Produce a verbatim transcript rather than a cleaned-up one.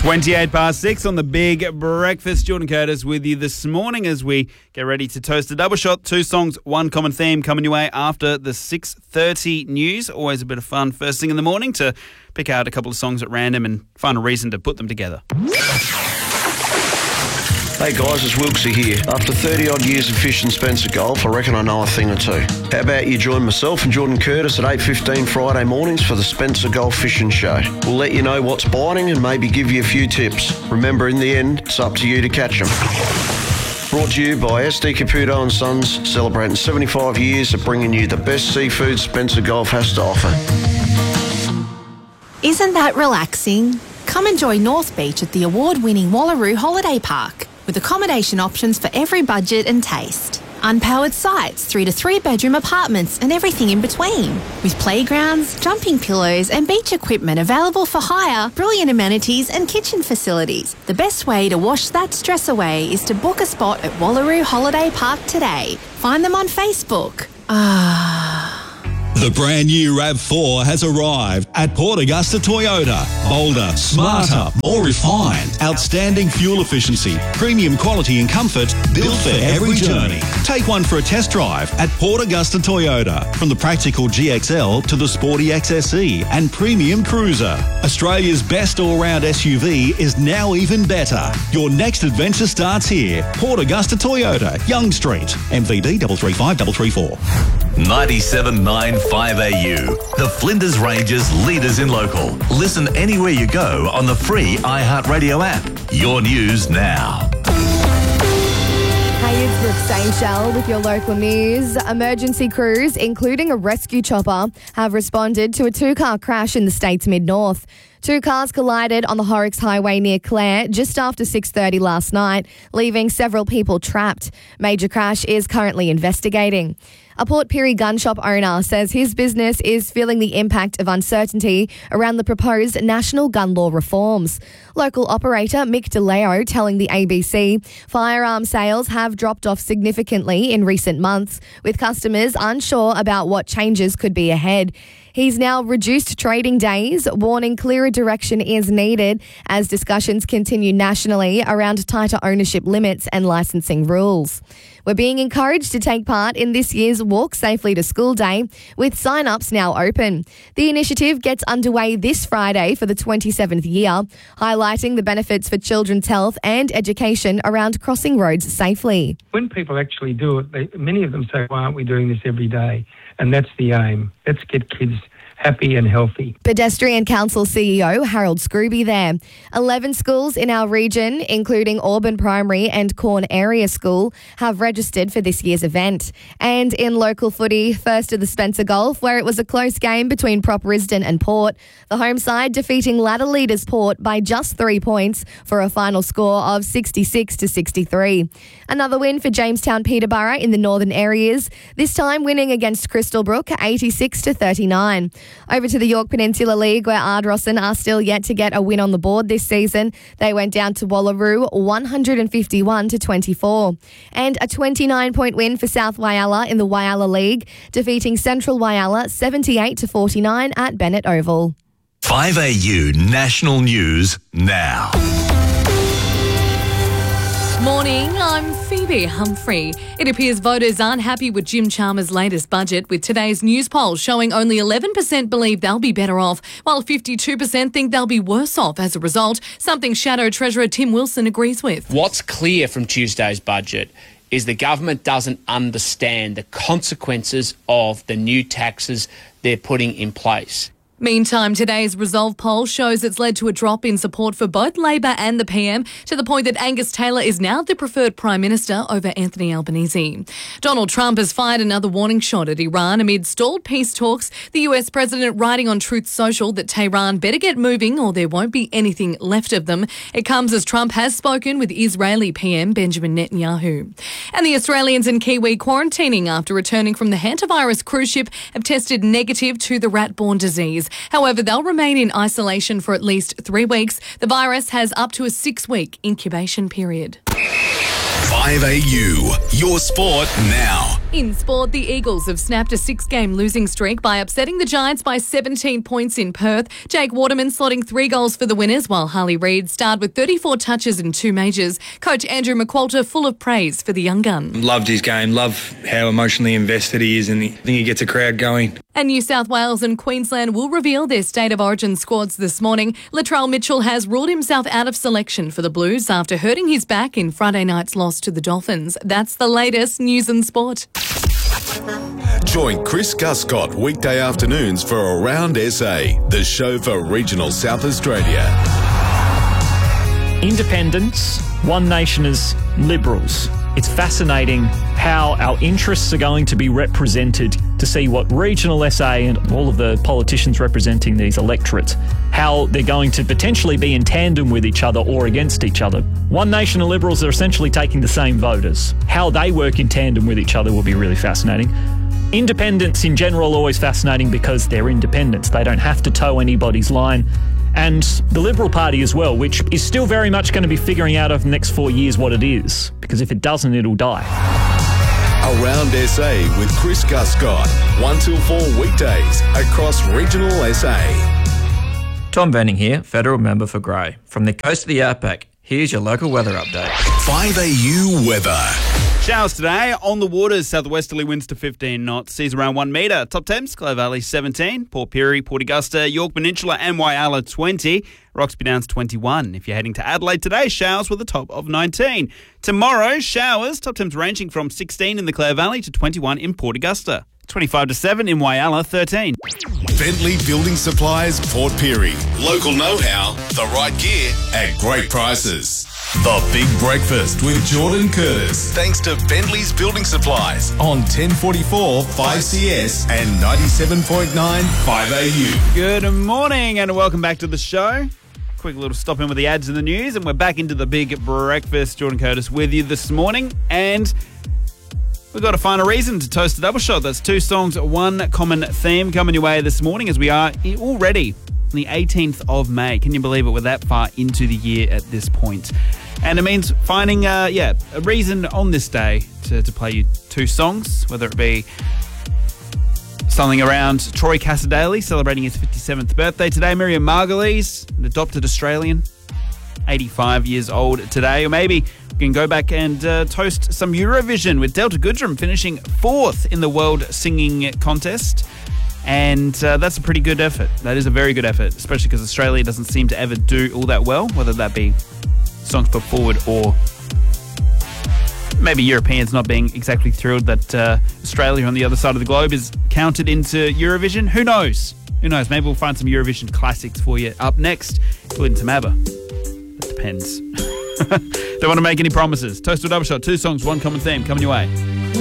twenty-eight past six on the Big Breakfast. Jordan Curtis with you this morning as we get ready to toast a double shot. Two songs, one common theme coming your way after the six thirty news. Always a bit of fun first thing in the morning to pick out a couple of songs at random and find a reason to put them together. Hey guys, it's Wilksy here. After thirty odd years of fishing Spencer Golf, I reckon I know a thing or two. How about you join myself and Jordan Curtis at eight fifteen Friday mornings for the Spencer Golf Fishing Show. We'll let you know what's biting and maybe give you a few tips. Remember, in the end, it's up to you to catch them. Brought to you by S D Caputo and Sons, celebrating seventy-five years of bringing you the best seafood Spencer Golf has to offer. Isn't that relaxing? Come enjoy North Beach at the award-winning Wallaroo Holiday Park, with accommodation options for every budget and taste. Unpowered sites, three to three bedroom apartments and everything in between. With playgrounds, jumping pillows and beach equipment available for hire, brilliant amenities and kitchen facilities. The best way to wash that stress away is to book a spot at Wallaroo Holiday Park today. Find them on Facebook. Ah... The brand new RAV four has arrived at Port Augusta Toyota. Bolder, smarter, more refined. Outstanding fuel efficiency, premium quality and comfort, built for every journey. Take one for a test drive at Port Augusta Toyota. From the practical G X L to the sporty X S E and premium cruiser. Australia's best all-round S U V is now even better. Your next adventure starts here. Port Augusta Toyota, Young Street, M V D three three five three three four. ninety-seven point nine five A U, the Flinders Ranges leaders in local. Listen anywhere you go on the free iHeartRadio app. Your news now. Hey, it's Brooke Sainshell with your local news. Emergency crews, including a rescue chopper, have responded to a two-car crash in the state's mid-north. Two cars collided on the Horrocks Highway near Clare just after six thirty last night, leaving several people trapped. Major crash is currently investigating. A Port Pirie gun shop owner says his business is feeling the impact of uncertainty around the proposed national gun law reforms. Local operator Mick DeLeo telling the A B C firearm sales have dropped off significantly in recent months, with customers unsure about what changes could be ahead. He's now reduced trading days, warning clearer direction is needed as discussions continue nationally around tighter ownership limits and licensing rules. We're being encouraged to take part in this year's Walk Safely to School Day, with sign-ups now open. The initiative gets underway this Friday for the twenty-seventh year, highlighting the benefits for children's health and education around crossing roads safely. When people actually do it, they, many of them say, why aren't we doing this every day? And that's the aim. Let's get kids happy and healthy. Pedestrian Council C E O Harold Scrooby there. eleven schools in our region, including Auburn Primary and Corn Area School, have registered for this year's event. And in local footy, first of the Spencer Golf, where it was a close game between Prop Risdon and Port, the home side defeating ladder leaders Port by just three points for a final score of sixty-six to sixty-three. Another win for Jamestown Peterborough in the northern areas, this time winning against Crystalbrook eighty-six to thirty-nine. Over to the York Peninsula League, where Ardrossan are still yet to get a win on the board this season. They went down to Wallaroo one fifty-one to twenty-four. And a twenty-nine point win for South Whyalla in the Whyalla League, defeating Central Whyalla seventy-eight to forty-nine at Bennett Oval. five A U National News now. Morning, I'm Phoebe Humphrey. It appears voters aren't happy with Jim Chalmers' latest budget, with today's news poll showing only eleven percent believe they'll be better off, while fifty-two percent think they'll be worse off as a result, something Shadow Treasurer Tim Wilson agrees with. What's clear from Tuesday's budget is the government doesn't understand the consequences of the new taxes they're putting in place. Meantime, today's Resolve poll shows it's led to a drop in support for both Labor and the P M, to the point that Angus Taylor is now the preferred Prime Minister over Anthony Albanese. Donald Trump has fired another warning shot at Iran amid stalled peace talks, the U S President writing on Truth Social that Tehran better get moving or there won't be anything left of them. It comes as Trump has spoken with Israeli P M Benjamin Netanyahu. And the Australians in Kiwi quarantining after returning from the hantavirus cruise ship have tested negative to the rat-borne disease. However, they'll remain in isolation for at least three weeks. The virus has up to a six-week incubation period. five A U, your sport now. In sport, the Eagles have snapped a six-game losing streak by upsetting the Giants by seventeen points in Perth. Jake Waterman slotting three goals for the winners, while Harley Reid starred with thirty-four touches in two majors. Coach Andrew McQualter full of praise for the young gun. Loved his game, love how emotionally invested he is, and I think he gets a crowd going. And New South Wales and Queensland will reveal their State of Origin squads this morning. Latrell Mitchell has ruled himself out of selection for the Blues after hurting his back in Friday night's loss to the Dolphins. That's the latest news and sport. Join Chris Guscott weekday afternoons for Around S A, the show for regional South Australia. Independents, One Nation as Liberals. It's fascinating how our interests are going to be represented to see what regional S A and all of the politicians representing these electorates, how they're going to potentially be in tandem with each other or against each other. One Nation and Liberals are essentially taking the same voters. How they work in tandem with each other will be really fascinating. Independents in general are always fascinating because they're independents. They don't have to toe anybody's line. And the Liberal Party as well, which is still very much going to be figuring out over the next four years what it is, because if it doesn't, it'll die. Around S A with Chris Guscott, one till four weekdays across regional S A. Tom Venning here, Federal Member for Grey. From the coast of the outback, here's your local weather update. five A U weather. Showers today on the waters, southwesterly winds to fifteen knots, seas around one metre. Top temps, Clare Valley seventeen, Port Pirie, Port Augusta, York Peninsula and Whyalla twenty, Roxby Downs twenty-one. If you're heading to Adelaide today, showers with a top of nineteen. Tomorrow, showers, top temps ranging from sixteen in the Clare Valley to twenty-one in Port Augusta. twenty-five to seven in Whyalla, thirteen. Bentley Building Supplies, Port Pirie. Local know-how, the right gear at great prices. The Big Breakfast with Jordan Curtis. Thanks to Bentley's Building Supplies on ten forty-four five C S and ninety-seven point nine five A U. Good morning and welcome back to the show. Quick little stop in with the ads and the news, and we're back into the Big Breakfast. Jordan Curtis with you this morning, and we've got to find a reason to toast a double shot. That's two songs, one common theme coming your way this morning as we are already on the eighteenth of May. Can you believe it? We're that far into the year at this point. And it means finding, uh, yeah, a reason on this day to, to play you two songs, whether it be something around Troy Cassadaly celebrating his fifty-seventh birthday today, Miriam Margolyes, an adopted Australian, eighty-five years old today, or maybe we can go back and uh, toast some Eurovision with Delta Goodrem finishing fourth in the World Singing Contest. And uh, that's a pretty good effort. That is a very good effort, especially because Australia doesn't seem to ever do all that well, whether that be songs put forward or maybe Europeans not being exactly thrilled that uh, Australia on the other side of the globe is counted into Eurovision. Who knows? Who knows? Maybe we'll find some Eurovision classics for you up next, including some ABBA. That depends. Don't want to make any promises. Toast or double shot, two songs, one common theme coming your way.